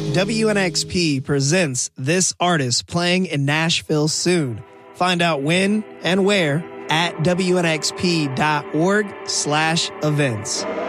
WNXP presents this artist playing in Nashville soon. Find out when and where at WNXP.org/events.